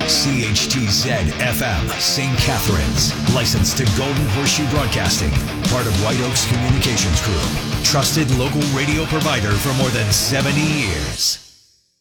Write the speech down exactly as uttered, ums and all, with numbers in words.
C H T Z F M, Saint Catharines. Licensed to Golden Horseshoe Broadcasting. Part of White Oaks Communications Group. Trusted local radio provider for more than seventy years.